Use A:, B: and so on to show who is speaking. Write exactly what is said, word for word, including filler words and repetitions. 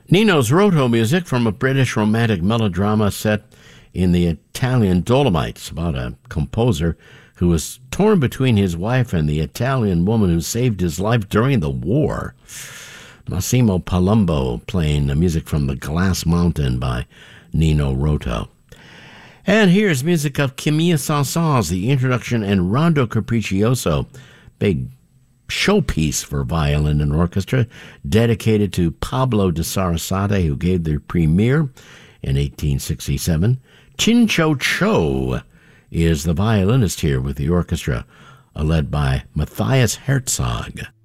A: Nino's Roto music from a British romantic melodrama set in the Italian Dolomites about a composer who was torn between his wife and the Italian woman who saved his life during the war. Massimo Palumbo playing the music from The Glass Mountain by Nino Roto. And here's music of Camille Saint-Saëns, the introduction and Rondo Capriccioso, big showpiece for violin and orchestra, dedicated to Pablo de Sarasate, who gave the premiere in eighteen sixty-seven. Chincho Cho is the violinist here with the orchestra, led by Matthias Herzog.